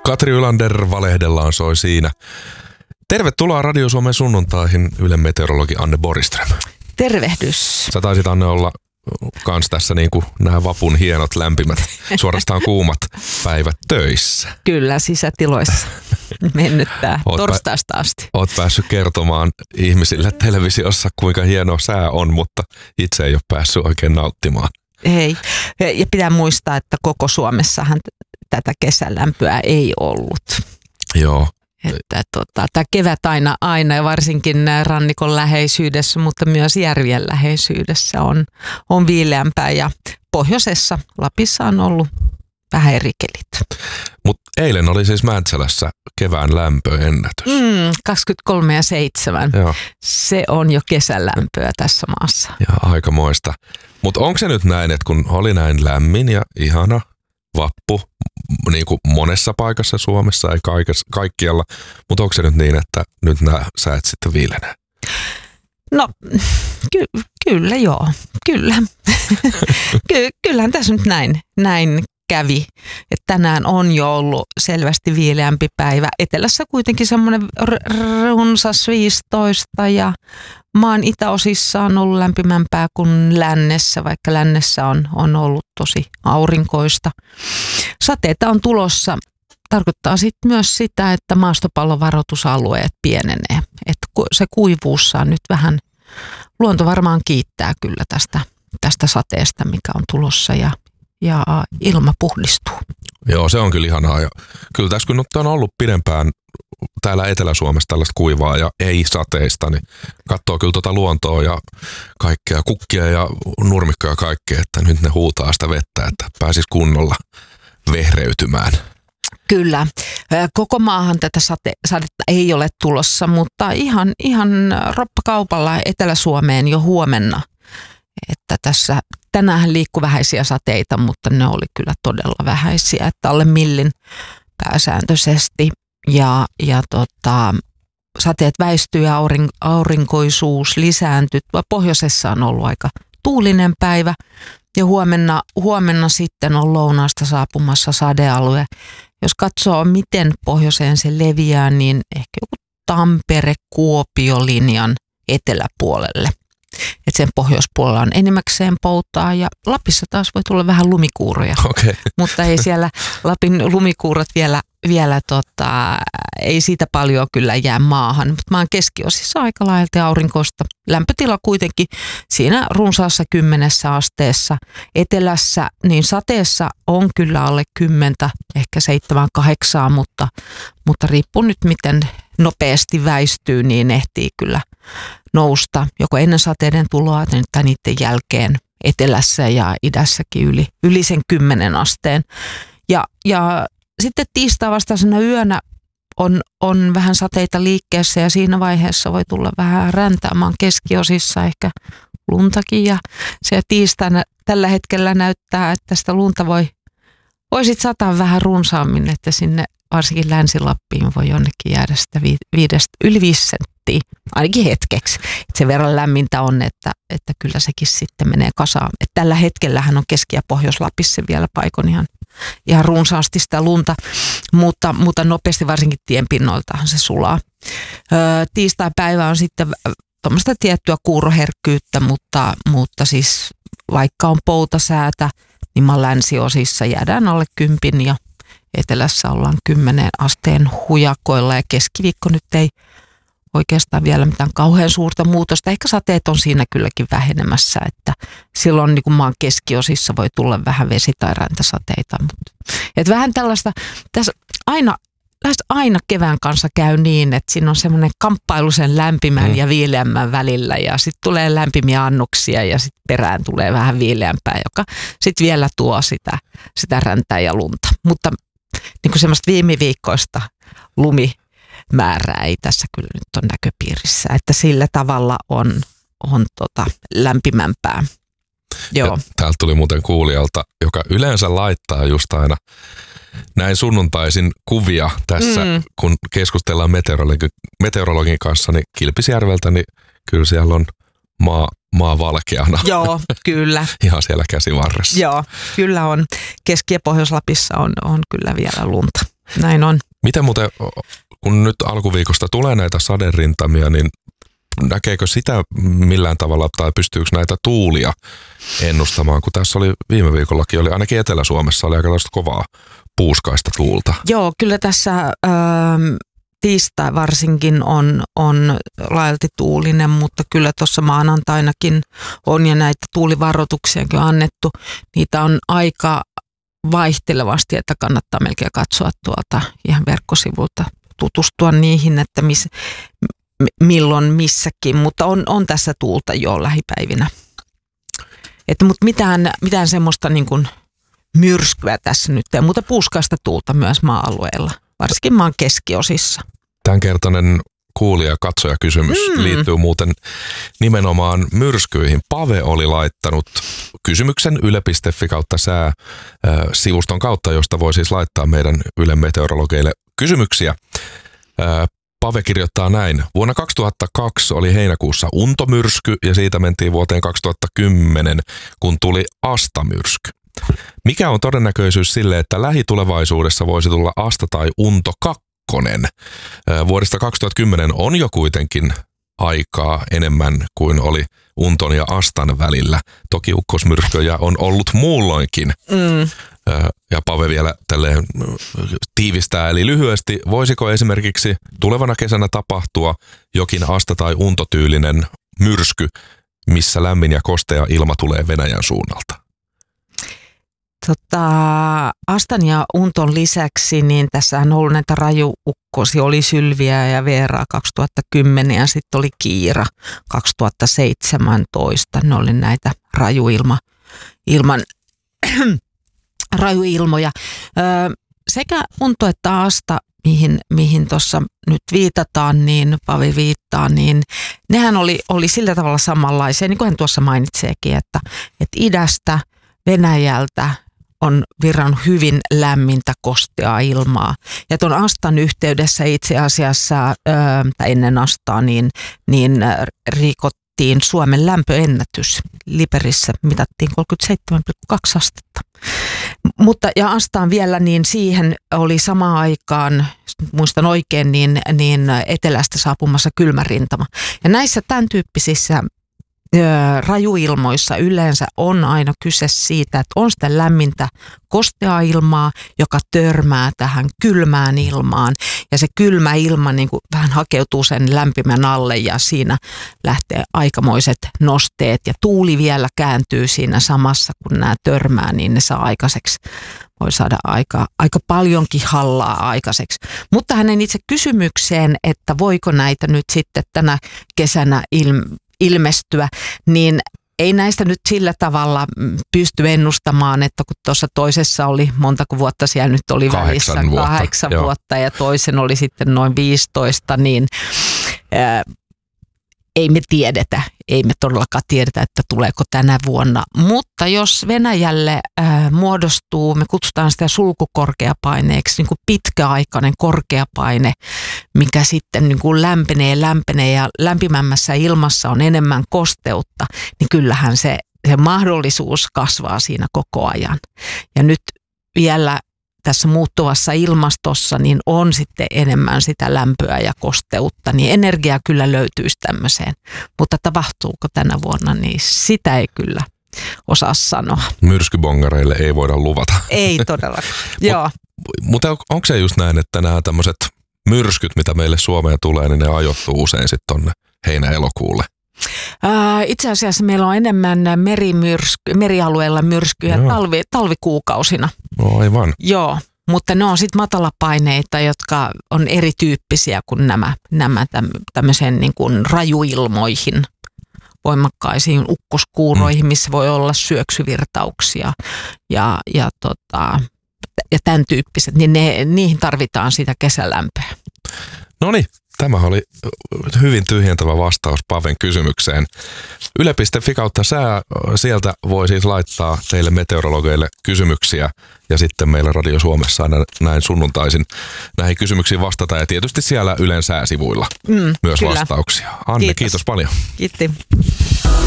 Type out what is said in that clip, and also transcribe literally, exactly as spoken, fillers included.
Katri Ylander valehdellaan soi siinä. Tervetuloa Radio Suomen sunnuntaihin, Ylen meteorologi Anne Borgström. Tervehdys. Sä taisit, Anne, olla kans tässä niin kuin nämä vapun hienot lämpimät, suorastaan kuumat päivät töissä. Kyllä, sisätiloissa mennyttää Oot torstaista asti. Oot päässyt kertomaan ihmisille televisiossa, kuinka hieno sää on, mutta itse ei ole päässyt oikein nauttimaan. Ei, ja pitää muistaa, että koko Suomessahan tätä kesälämpöä ei ollut. Joo. Että tota, tämä kevät aina, aina ja varsinkin rannikon läheisyydessä, mutta myös järvien läheisyydessä on, on viileämpää ja pohjoisessa Lapissa on ollut vähän eri kelit. Mutta eilen oli siis Mäntsälässä kevään lämpöennätys. Mm, kaksikymmentäkolme ja seitsemän. Joo. Se on jo kesälämpöä tässä maassa. Ja aikamoista. Mutta onko se nyt näin, että kun oli näin lämmin ja ihana vappu, niin kuin monessa paikassa Suomessa, ei kaikessa, kaikkialla, mutta onko se nyt niin, että nyt nämä säät sitten viilenee? No, ky- kyllä joo, kyllä. Ky- kyllähän tässä nyt näin, näin kävi, että tänään on jo ollut selvästi viileämpi päivä. Etelässä kuitenkin semmoinen r- runsas viisitoista ja maan itäosissa on ollut lämpimämpää kuin lännessä, vaikka lännessä on, on ollut tosi aurinkoista. Sateita on tulossa. Tarkoittaa sitten myös sitä, että maastopallovaroitusalueet pienenee. Että se kuivuus saa nyt vähän, luonto varmaan kiittää kyllä tästä, tästä sateesta, mikä on tulossa ja, ja ilma puhdistuu. Joo, se on kyllä ihanaa. Ja kyllä tässä kun on ollut pidempään täällä Etelä-Suomessa tällaista kuivaa ja ei sateista, niin katsoo kyllä tuota luontoa ja kaikkea kukkia ja nurmikkoja ja kaikkea, että nyt ne huutaa sitä vettä, että pääsisi kunnolla vehreytymään. Kyllä. Koko maahan tätä sate, sadetta ei ole tulossa, mutta ihan, ihan roppakaupalla Etelä-Suomeen jo huomenna. Että tässä tänään liikkui vähäisiä sateita, mutta ne oli kyllä todella vähäisiä, että alle millin pääsääntöisesti. Ja, ja tota, sateet väistyy ja aurin, aurinkoisuus lisääntyy. Pohjoisessa on ollut aika tuulinen päivä ja huomenna, huomenna sitten on lounaasta saapumassa sadealue. Jos katsoo, miten pohjoiseen se leviää, niin ehkä joku Tampere-Kuopio-linjan eteläpuolelle. Että sen pohjoispuolella on enimmäkseen poutaa ja Lapissa taas voi tulla vähän lumikuuroja. Okay. Mutta ei siellä Lapin lumikuurot vielä, vielä tota, ei siitä paljon kyllä jää maahan. Mutta maan keskiosissa aika laajalti aurinkoista. Lämpötila kuitenkin siinä runsaassa kymmenessä asteessa. Etelässä niin sateessa on kyllä alle kymmentä, ehkä seitsemän, kahdeksaa, mutta, mutta riippuu nyt miten nopeasti väistyy, niin ehtii kyllä nousta joko ennen sateiden tuloa tai niiden jälkeen etelässä ja idässäkin yli, yli sen kymmenen asteen. Ja, ja sitten tiistai vastaisena yönä on, on vähän sateita liikkeessä ja siinä vaiheessa voi tulla vähän räntäämään keskiosissa ehkä luntakin. Ja se tiistaina tällä hetkellä näyttää, että sitä lunta voi, voi sit sataa vähän runsaammin, että sinne varsinkin Länsi-Lappiin voi jonnekin jäädä sitä viidestä, yli viisi senttiä, ainakin hetkeksi. Et sen verran lämmintä on, että, että kyllä sekin sitten menee kasaan. Et tällä hetkellähän on Keski- ja Pohjois-Lapissa vielä paikon ihan, ihan runsaasti sitä lunta, mutta, mutta nopeasti varsinkin tienpinnoiltahan se sulaa. Öö, tiistai-päivä on sitten tuommoista tiettyä kuuroherkkyyttä, mutta, mutta siis vaikka on poutasäätä, niin maan länsiosissa jäädään alle kympin ja etelässä ollaan kymmenen asteen hujakoilla ja keskiviikko nyt ei oikeastaan vielä mitään kauhean suurta muutosta. Ehkä sateet on siinä kylläkin vähenemässä, että silloin niin kuin maan keskiosissa voi tulla vähän vesi- tai räntäsateita. Et vähän tällaista, tässä aina, lähes aina kevään kanssa käy niin, että siinä on semmoinen kamppailu sen lämpimän mm. ja viileämmän välillä ja sitten tulee lämpimiä annoksia ja sitten perään tulee vähän viileämpää, joka sitten vielä tuo sitä, sitä räntää ja lunta. Mutta niin kuin semmoista viime viikkoista lumimäärää ei tässä kyllä nyt ole näköpiirissä, että sillä tavalla on, on tota lämpimämpää. Joo. Täältä tuli muuten kuulijalta, joka yleensä laittaa just aina näin sunnuntaisin kuvia tässä, mm. kun keskustellaan meteorologin, meteorologin kanssa, niin Kilpisjärveltä, niin kyllä siellä on maa, maa valkeana. Joo, kyllä. Ihan siellä käsivarressa. Joo, kyllä on. Keski- ja Pohjois-Lapissa on, on kyllä vielä lunta. näin on. Miten muuten, kun nyt alkuviikosta tulee näitä saderintamia, niin näkeekö sitä millään tavalla tai pystyykö näitä tuulia ennustamaan? Kun tässä oli viime viikollakin, oli ainakin Etelä-Suomessa oli aika kovaa puuskaista tuulta. Joo, kyllä tässä ähm, tiistai varsinkin on, on laajalti tuulinen, mutta kyllä tuossa maanantainakin on ja näitä tuulivaroituksiakin on annettu. Niitä on aika vaihtelevasti, että kannattaa melkein katsoa tuolta ihan verkkosivulta, tutustua niihin, että miss, milloin missäkin, mutta on, on tässä tuulta jo lähipäivinä. Että, mutta mitään, mitään semmoista niin kuin myrskyä tässä nyt ei, mutta puuskaista tuulta myös maa-alueella, varsinkin maan keskiosissa. Tämänkertainen kuulija katsoja kysymys mm. liittyy muuten nimenomaan myrskyihin. Pave oli laittanut kysymyksen yle piste fi kautta sää sivuston kautta, josta voi siis laittaa meidän Ylen meteorologeille kysymyksiä. Pave kirjoittaa näin. Vuonna kaksituhattakaksi oli heinäkuussa untomyrsky ja siitä mentiin vuoteen kaksituhattakymmenen, kun tuli Asta-myrsky. Mikä on todennäköisyys sille, että lähitulevaisuudessa voisi tulla Asta tai Unto kakkonen? Vuodesta kaksituhattakymmenen on jo kuitenkin aikaa enemmän kuin oli Unton ja Astan välillä. Toki ukkosmyrskyjä on ollut muulloinkin. Mm. Ja Pave vielä tälleen tiivistää, eli lyhyesti, voisiko esimerkiksi tulevana kesänä tapahtua jokin Asta- tai Unto-tyylinen myrsky, missä lämmin ja kostea ilma tulee Venäjän suunnalta? Tota, Astan ja Unton lisäksi, niin tässä on ollut näitä rajuukkosia, oli Sylviä ja Veera kaksituhattakymmenen ja sitten oli Kiira kaksituhattaseitsemäntoista. Ne oli näitä rajuilma, ilman, rajuilmoja. Öö, sekä Unto että Asta, mihin, mihin tuossa nyt viitataan, niin Pavi viittaa, niin nehän oli, oli sillä tavalla samanlaisia, niin kuin hän tuossa mainitseekin, että, että idästä Venäjältä on virran hyvin lämmintä kosteaa ilmaa. Ja tuon Astan yhteydessä itse asiassa, ää, tai ennen Astaa, niin, niin rikottiin Suomen lämpöennätys. Liperissä mitattiin kolmekymmentäseitsemän pilkku kaksi astetta. Mutta ja Astaan vielä, niin siihen oli samaan aikaan, muistan oikein, niin, niin etelästä saapumassa kylmärintama. Ja näissä tämän tyyppisissä rajuilmoissa yleensä on aina kyse siitä, että on sitä lämmintä kosteaa ilmaa, joka törmää tähän kylmään ilmaan. Ja se kylmä ilma niin kuin vähän hakeutuu sen lämpimän alle ja siinä lähtee aikamoiset nosteet. Ja tuuli vielä kääntyy siinä samassa, kun nämä törmää, niin ne saa aikaiseksi. Voi saada aika, aika paljonkin hallaa aikaiseksi. Mutta hänen itse kysymykseen, että voiko näitä nyt sitten tänä kesänä ilm- ilmestyä, niin ei näistä nyt sillä tavalla pysty ennustamaan, että kun tuossa toisessa oli montako vuotta siellä nyt oli kahdeksan välissä, vuotta, kahdeksan vuotta ja toisen oli sitten noin viisitoista, niin ää, ei me tiedetä, ei me todellakaan tiedetä, että tuleeko tänä vuonna. Mutta jos Venäjälle ää, muodostuu, me kutsutaan sitä sulkukorkeapaineeksi, niin kuin pitkäaikainen korkeapaine, mikä sitten niin kuin lämpenee, lämpenee ja lämpimämmässä ilmassa on enemmän kosteutta, niin kyllähän se, se mahdollisuus kasvaa siinä koko ajan. Ja nyt vielä tässä muuttuvassa ilmastossa niin on sitten enemmän sitä lämpöä ja kosteutta, niin energia kyllä löytyisi tämmöiseen. Mutta tapahtuuko tänä vuonna, niin sitä ei kyllä osaa sanoa. Myrskybongareille ei voida luvata. Ei todellakaan, joo. Mutta onko se just näin, että nämä tämmöiset myrskyt, mitä meille Suomeen tulee, niin ne ajoittuu usein sitten tonne heinä-elokuulle? Itse asiassa meillä on enemmän merimyrsky, merialueella myrskyjä talvi, talvikuukausina. No aivan. Joo, mutta ne on sitten matalapaineita, jotka on erityyppisiä kuin nämä, nämä tämmöisen niin kuin rajuilmoihin, voimakkaisiin ukkoskuuroihin, missä voi olla syöksyvirtauksia ja, ja, tota, ja tämän tyyppiset, niin ne, niihin tarvitaan sitä kesälämpöä. No niin. Tämä oli hyvin tyhjentävä vastaus Paven kysymykseen. yle piste fi kautta sää, sieltä voi siis laittaa teille meteorologeille kysymyksiä ja sitten meillä Radio Suomessa näin sunnuntaisin näihin kysymyksiin vastata ja tietysti siellä Ylen sääsivuilla mm, myös kyllä. Vastauksia. Anne, kiitos, kiitos paljon. Kiitti.